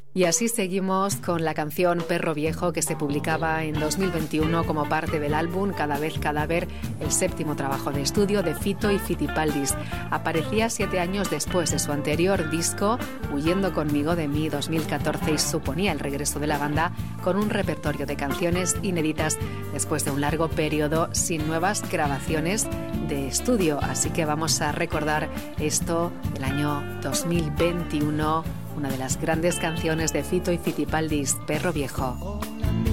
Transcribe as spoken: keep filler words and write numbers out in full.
Y así seguimos con la canción Perro Viejo, que se publicaba en dos mil veintiuno como parte del álbum Cada vez cadáver, el séptimo trabajo de estudio de Fito y Fitipaldis. Aparecía siete años después de su anterior disco, Huyendo conmigo de mí, dos mil catorce, y suponía el regreso de la banda con un repertorio de canciones inéditas después de un largo periodo sin nuevas grabaciones de estudio. Así que vamos a recordar esto del año dos mil veintiuno, una de las grandes canciones de Fito y Fitipaldis, Perro Viejo.